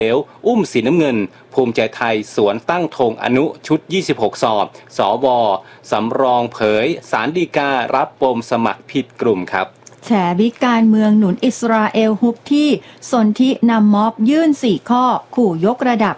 อุ้มสีน้ำเงินภูมิใจไทยสวนตั้งธงอนุชุด26 สอบสวสำรองเผยศาลฎีการับปมสมัครผิดกลุ่มครับแฉวิการเมืองหนุนอิสราเอลฮุบที่สนธินำม็อบยื่น4ข้อขู่ยกระดับ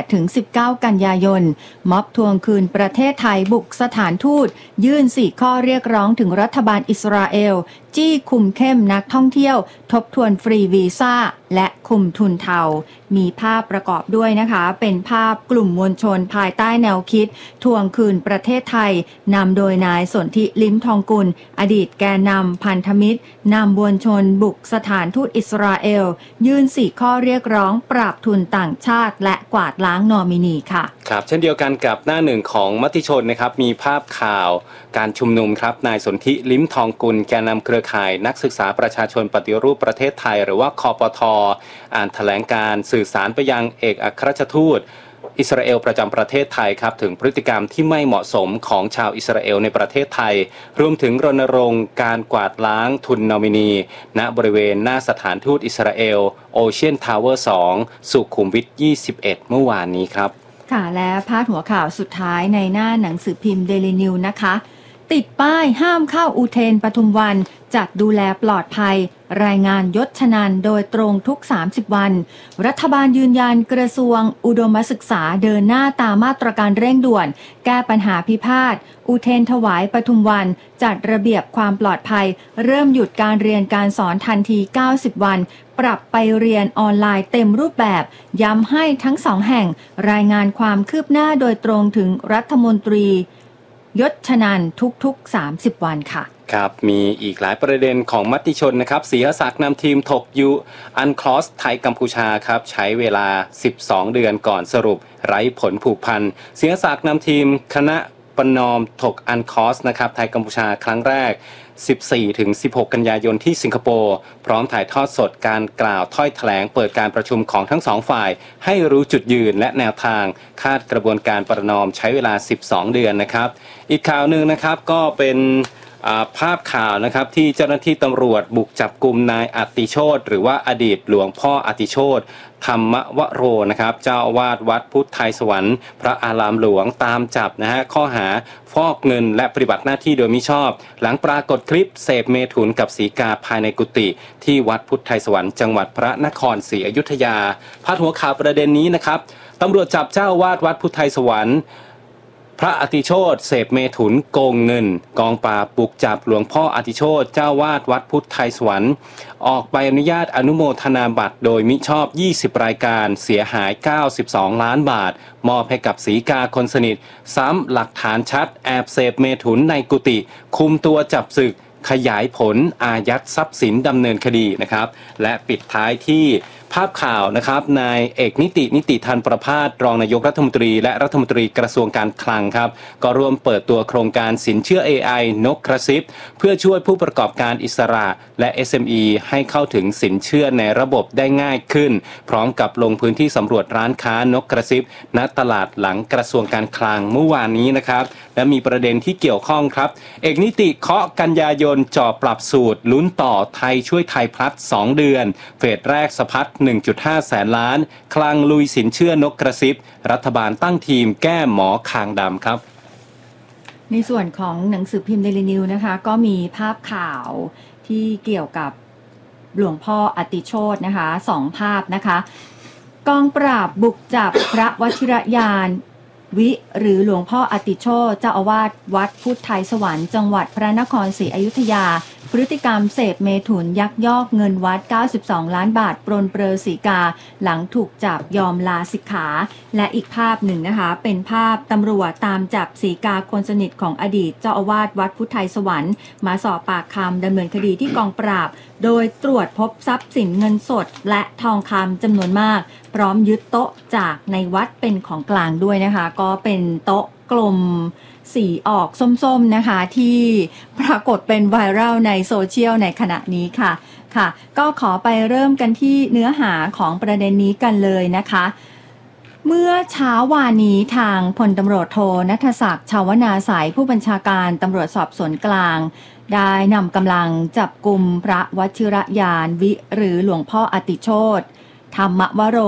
18-19 กันยายนม็อบทวงคืนประเทศไทยบุกสถานทูตยื่น4ข้อเรียกร้องถึงรัฐบาลอิสราเอลจี้คุมเข้มนักท่องเที่ยวทบทวนฟรีวีซ่าและคุมทุนเทามีภาพประกอบด้วยนะคะเป็นภาพกลุ่มมวลชนภายใต้แนวคิดทวงคืนประเทศไทยนำโดยนายสนธิลิ้มทองกุลอดีตแกนนำพันธมิตรนำมวลชนบุกสถานทูตอิสราเอลยื่น4ข้อเรียกร้องปราบทุนต่างชาติและกวาดล้างนอมินีค่ะครับเช่นเดียวกันกับหน้าหนึ่งของมติชนนะครับมีภาพข่าวการชุมนุมครับนายสนธิลิ้มทองกุลแกนนำเครือข่ายนักศึกษาประชาชนปฏิรูปประเทศไทยหรือว่าคปท.อ่านแถลงการสื่อสารไปยังเอกอัครราชทูตอิสราเอลประจำประเทศไทยครับถึงพฤติกรรมที่ไม่เหมาะสมของชาวอิสราเอลในประเทศไทยรวมถึงรณรงค์การกวาดล้างทุนนอมินีณบริเวณหน้าสถานทูตอิสราเอลโอเชียนทาวเวอร์2สุขุมวิท21เมื่อวานนี้ครับค่ะและพาดหัวข่าวสุดท้ายในหน้าหนังสือพิมพ์เดลินิวนะคะติดป้ายห้ามเข้าอุเทนปทุมวันจัดดูแลปลอดภัยรายงานยศชนันโดยตรงทุก30วันรัฐบาลยืนยันกระทรวงอุดมศึกษาเดินหน้าตามมาตรการเร่งด่วนแก้ปัญหาพิพาทอุเทนถวายปทุมวันจัดระเบียบความปลอดภัยเริ่มหยุดการเรียนการสอนทันที90วันปรับไปเรียนออนไลน์เต็มรูปแบบย้ำให้ทั้ง2แห่งรายงานความคืบหน้าโดยตรงถึงรัฐมนตรียศชนันทุกๆ30วันค่ะครับมีอีกหลายประเด็นของมติชนนะครับศรีหศักดิ์นำทีมถกยูอันคลอสไทยกัมพูชาครับใช้เวลา12เดือนก่อนสรุปไร้ผลผูกพันศรีหศักดิ์นำทีมคณะประนอมถกอันคลอสนะครับไทยกัมพูชาครั้งแรก14-16 กันยายนที่สิงคโปร์พร้อมถ่ายทอดสดการกล่าวถ้อยแถลงเปิดการประชุมของทั้งสองฝ่ายให้รู้จุดยืนและแนวทางคาดกระบวนการประนอมใช้เวลา12เดือนนะครับอีกข่าวหนึ่งนะครับก็เป็นภาพข่าวนะครับที่เจ้าหน้าที่ตำรวจบุกจับกุมนายอติโชติหรือว่าอดีตหลวงพ่ออติโชติธรรมวโรนะครับเจ้าอาวาสวัดพุทธไทยสวรรค์พระอารามหลวงตามจับนะฮะข้อหาฟอกเงินและปฏิบัติหน้าที่โดยมิชอบหลังปรากฏคลิปเสพเมถุนกับศรีกาภายในกุฏิที่วัดพุทธไทยสวรรค์จังหวัดพระนครศรีอยุธยาพาดหัวข่าวประเด็นนี้นะครับตำรวจจับเจ้าอาวาสวัดพุทธไทยสวรรค์พระอติโชติเสพเมถุนโกงเงินกองปราบบุกจับหลวงพ่ออติโชติเจ้าวาดวัดพุทธไทยสวรรค์ออกใบอนุญาตอนุโมทนาบัตรโดยมิชอบ20รายการเสียหาย92ล้านบาทมอบให้กับศรีกาคนสนิทซ้ำหลักฐานชัดแอบเสพเมถุนในกุฏิคุมตัวจับศึกขยายผลอายัดทรัพย์สินดำเนินคดีนะครับและปิดท้ายที่ภาพข่าวนะครับนายเอกนิติธันประภาสรองนายกรัฐมนตรีและรัฐมนตรีกระทรวงการคลังครับก็ร่วมเปิดตัวโครงการสินเชื่อ AI นกกระซิบเพื่อช่วยผู้ประกอบการอิสระและ SME ให้เข้าถึงสินเชื่อในระบบได้ง่ายขึ้นพร้อมกับลงพื้นที่สำรวจร้านค้านกกระซิบณตลาดหลังกระทรวงการคลังเมื่อวานนี้นะครับและมีประเด็นที่เกี่ยวข้องครับเอกนิติเคาะกันยายนจ่อปรับสูตรลุ้นต่อไทยช่วยไทยพลัด2เดือนเฟสแรกสะพัด1.5 แสนล้านคลังลุยสินเชื่อนกกระซิบรัฐบาลตั้งทีมแก้หมอคางดำครับในส่วนของหนังสือพิมพ์เดลินิวนะคะก็มีภาพข่าวที่เกี่ยวกับหลวงพ่ออติโชตินะคะ2ภาพนะคะกองปราบบุกจับพระวชิรยานวิหรือหลวงพ่ออติโชติเจ้าอาวาสวัดพุทธไทยสวรรค์จังหวัดพระนครศรีอยุธยาพฤติกรรมเสพเมถุนยักยอกเงินวัด92ล้านบาทปรนเปรอศรีกาหลังถูกจับยอมลาสิกขาและอีกภาพหนึ่งนะคะเป็นภาพตำรวจตามจับศรีกาคนสนิทของอดีตเจ้าอาวาสวัดพุทธไทยสวรรค์มาสอบปากคำดำเนินคดีที่กองปราบโดยตรวจพบทรัพย์สินเงินสดและทองคำจำนวนมากพร้อมยึดโต๊ะจากในวัดเป็นของกลางด้วยนะคะก็เป็นโต๊ะกลมสีออกส้มๆนะคะที่ปรากฏเป็นไวรัลในโซเชียลในขณะนี้ค่ะก็ขอไปเริ่มกันที่เนื้อหาของประเด็นนี้กันเลยนะคะเมื่อเช้าวานนี้ทางพลตำรวจโทณัฐศักดิ์ ชาวนาสายผู้บัญชาการตำรวจสอบสวนกลางได้นำกำลังจับกุมพระวชิรยานวิหรือหลวงพ่ออติโชติธรรมวโร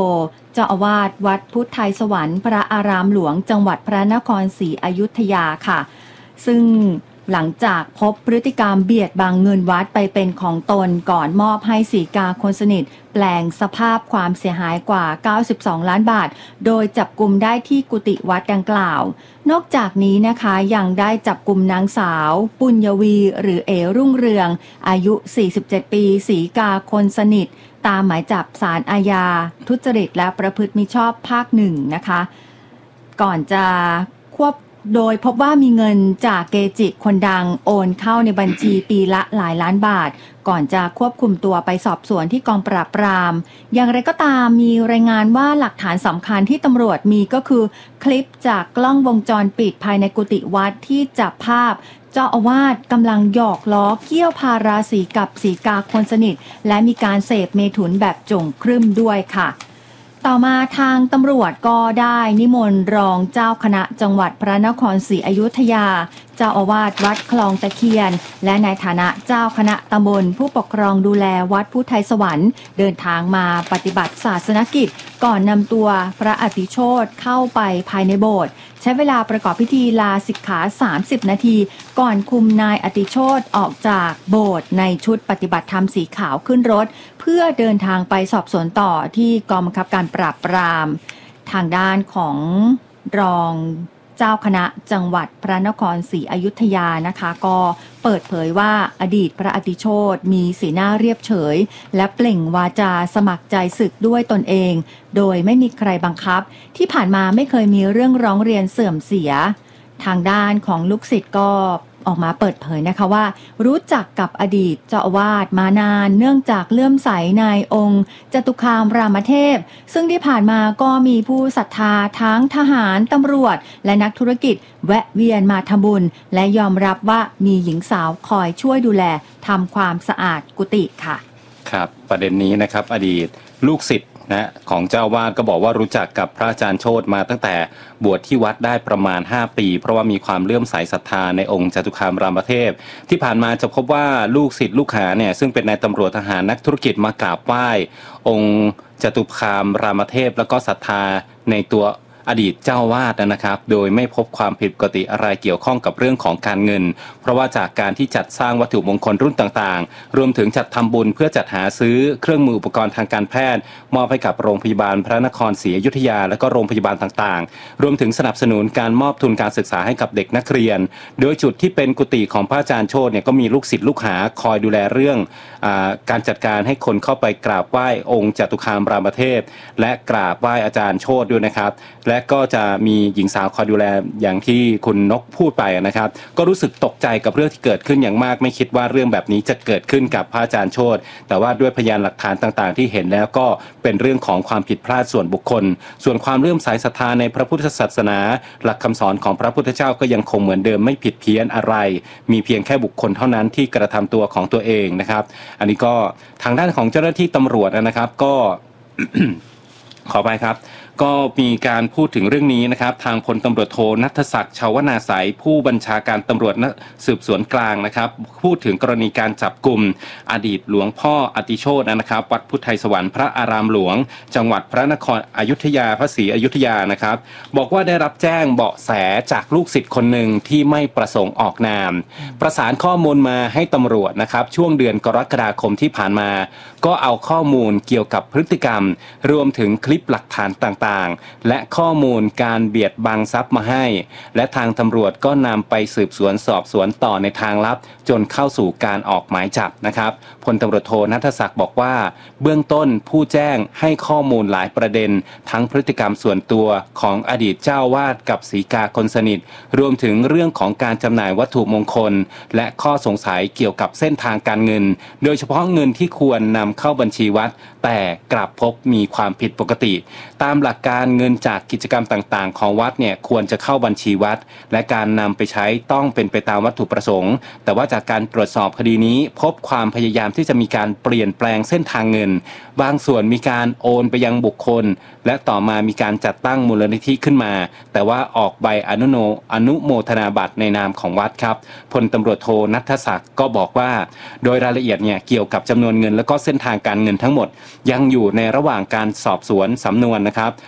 เจ้าอาวาสวัดพุทธไทยสวรรค์พระอารามหลวงจังหวัดพระนครศรีอยุธยาค่ะซึ่งหลังจากพบพฤติกรรมเบียดบังเงินวัดไปเป็นของตนก่อนมอบให้ศรีกาคนสนิทแปลงสภาพความเสียหายกว่า92ล้านบาทโดยจับกุมได้ที่กุฏิวัดดังกล่าวนอกจากนี้นะคะยังได้จับกุมนางสาวปุญญวีหรือเอรุ่งเรืองอายุ47ปีศรีกาคนสนิทตามหมายจับศาลอาญาทุจริตและประพฤติมิชอบภาคหนึ่งนะคะก่อนจะโดยพบว่ามีเงินจากเกจิคนดังโอนเข้าในบัญชีปีละหลายล้านบาทก่อนจะควบคุมตัวไปสอบสวนที่กองปราบปรามอย่างไรก็ตามมีรายงานว่าหลักฐานสำคัญที่ตำรวจมีก็คือคลิปจากกล้องวงจรปิดภายในกุฏิวัดที่จับภาพเจ้าอาวาสกำลังหยอกล้อเกี่ยวพาราสีกับศรีกาคนสนิทและมีการเสพเมถุนแบบจงครึ่มด้วยค่ะต่อมาทางตำรวจก็ได้นิมนต์รองเจ้าคณะจังหวัดพระนครศรีอยุธยาเจ้าอาวาสวัดคลองตะเคียนและในฐานะเจ้าคณะตำบลผู้ปกครองดูแลวัดพุทธไทยสวรรค์เดินทางมาปฏิบัติศาสนกิจก่อนนำตัวพระอติโชติเข้าไปภายในโบสถ์ใช้เวลาประกอบพิธีลาสิกขา30นาทีก่อนคุมนายอติโชติออกจากโบสถ์ในชุดปฏิบัติธรรมสีขาวขึ้นรถเพื่อเดินทางไปสอบสวนต่อที่กองบังคับการปราบปรามทางด้านของรองเจ้าคณะจังหวัดพระนครศรีอยุธยานะคะก็เปิดเผยว่าอดีตพระอติโชติมีสีหน้าเรียบเฉยและเปล่งวาจาสมัครใจศึกด้วยตนเองโดยไม่มีใครบังคับที่ผ่านมาไม่เคยมีเรื่องร้องเรียนเสื่อมเสียทางด้านของลูกศิษย์ก็ออกมาเปิดเผยนะคะว่ารู้จักกับอดีตเจ้าอาวาสมานานเนื่องจากเลื่อมใสในองค์จตุคามรามเทพซึ่งที่ผ่านมาก็มีผู้ศรัทธาทั้งทหารตำรวจและนักธุรกิจแวะเวียนมาทำบุญและยอมรับว่ามีหญิงสาวคอยช่วยดูแลทำความสะอาดกุฏิค่ะครับประเด็นนี้นะครับอดีตลูกศิษย์นะของเจ้าวาดก็บอกว่ารู้จักกับพระอาจารย์โชติมาตั้งแต่บวชที่วัดได้ประมาณ5ปีเพราะว่ามีความเลื่อมใสศรัทธาในองค์จตุคามรามเทพที่ผ่านมาจะพบว่าลูกศิษย์ลูกหาเนี่ยซึ่งเป็นนายตำรวจทหารนักธุรกิจมากราบไหว้องค์จตุคามรามเทพแล้วก็ศรัทธาในตัวอดีตเจ้าวาดนะครับโดยไม่พบความผิดปกติอะไรเกี่ยวข้องกับเรื่องของการเงินเพราะว่าจากการที่จัดสร้างวัตถุมงคลรุ่นต่างๆรวมถึงจัดทำบุญเพื่อจัดหาซื้อเครื่องมืออุปกรณ์ทางการแพทย์มอบให้กับโรงพยาบาลพระนครศรีอยุธยาและก็โรงพยาบาลต่างๆรวมถึงสนับสนุนการมอบทุนการศึกษาให้กับเด็กนักเรียนโดยจุดที่เป็นกุฏิของพระอาจารย์โชติเนี่ยก็มีลูกศิษย์ลูกหาคอยดูแลเรื่องการจัดการให้คนเข้าไปกราบไหว้องค์จตุคามรามเทพและกราบไหว้อาจารย์โชติด้วยนะครับและก็จะมีหญิงสาวคอยดูแลอย่างที่คุณนกพูดไปนะครับก็รู้สึกตกใจกับเรื่องที่เกิดขึ้นอย่างมากไม่คิดว่าเรื่องแบบนี้จะเกิดขึ้นกับพระอาจารย์โชติแต่ว่าด้วยพยานหลักฐานต่างๆที่เห็นแล้วก็เป็นเรื่องของความผิดพลาดส่วนบุคคลส่วนความเลื่อมใสศรัทธาในพระพุทธศาสนาหลักคำสอนของพระพุทธเจ้าก็ยังคงเหมือนเดิมไม่ผิดเพี้ยนอะไรมีเพียงแค่บุคคลเท่านั้นที่กระทำตัวของตัวเองนะครับอันนี้ก็ทางด้านของเจ้าหน้าที่ตำรวจนะครับก็ ขอไปครับก็มีการพูดถึงเรื่องนี้นะครับทางพลตำรวจโทณัฐศักดิ์ชาวนาสายผู้บัญชาการตำรวจสืบสวนกลางนะครับพูดถึงกรณีการจับกุมอดีตหลวงพ่ออติโชตินะครับวัดพุทธไทยสวรรค์พระอารามหลวงจังหวัดพระนครอยุธยาพระศรีอยุธยานะครับบอกว่าได้รับแจ้งเบาะแสจากลูกศิษย์คนหนึ่งที่ไม่ประสงค์ออกนามประสานข้อมูลมาให้ตำรวจนะครับช่วงเดือนกรกฎาคมที่ผ่านมาก็เอาข้อมูลเกี่ยวกับพฤติกรรมรวมถึงคลิปหลักฐานต่างๆและข้อมูลการเบียดบังทรัพย์มาให้และทางตำรวจก็นำไปสืบสวนสอบสวนต่อในทางลับจนเข้าสู่การออกหมายจับนะครับพลตำรวจโทณัฐศักดิ์บอกว่าเบื้องต้นผู้แจ้งให้ข้อมูลหลายประเด็นทั้งพฤติกรรมส่วนตัวของอดีตเจ้าวาดกับศรีกาคนสนิทรวมถึงเรื่องของการจำหน่ายวัตถุมงคลและข้อสงสัยเกี่ยวกับเส้นทางการเงินโดยเฉพาะเงินที่ควรนำเข้าบัญชีวัดแต่กลับพบมีความผิดปกติตามหลักการเงินจากกิจกรรมต่างๆของวัดเนี่ยควรจะเข้าบัญชีวัดและการนำไปใช้ต้องเป็นไปตามวัตถุประสงค์แต่ว่าจากการตรวจสอบคดีนี้พบความพยายามที่จะมีการเปลี่ยนแปลงเส้นทางเงินบางส่วนมีการโอนไปยังบุคคลและต่อมามีการจัดตั้งมูลนิธิขึ้นมาแต่ว่าออกใบอนุโมทนาบัตรในนามของวัดครับพลตำรวจโทณัฐศักดิ์ก็บอกว่าโดยรายละเอียดเนี่ยเกี่ยวกับจำนวนเงินและก็เส้นทางการเงินทั้งหมดยังอยู่ในระหว่างการสอบสวนสำนวนนะครับ